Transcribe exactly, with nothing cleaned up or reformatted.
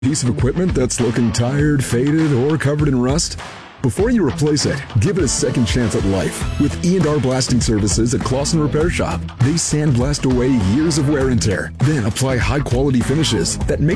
Piece of equipment that's looking tired, faded, or covered in rust? Before you replace it, give it a second chance at life with E and R Blasting Services at Clausen Repair Shop. They sandblast away years of wear and tear, then apply high-quality finishes that make